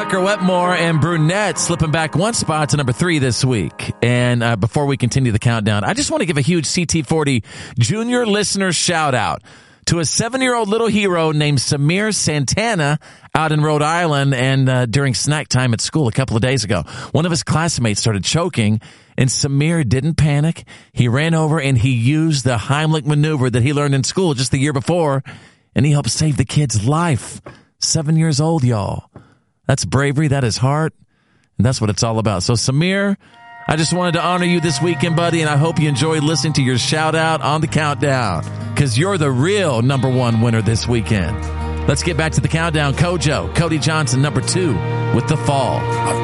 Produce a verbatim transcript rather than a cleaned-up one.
Tucker Wetmore and Brunette slipping back one spot to number three this week. And uh, before we continue the countdown, I just want to give a huge C T forty junior listener shout out to a seven-year-old little hero named Samir Santana out in Rhode Island. And uh, during snack time at school a couple of days ago, one of his classmates started choking, and Samir didn't panic. He ran over and he used the Heimlich maneuver that he learned in school just the year before, and he helped save the kid's life. Seven years old, y'all. That's bravery. That is heart. And that's what it's all about. So, Samir, I just wanted to honor you this weekend, buddy, and I hope you enjoyed listening to your shout-out on the countdown, because you're the real number one winner this weekend. Let's get back to the countdown. Kojo, Cody Johnson, number two, with The Fall.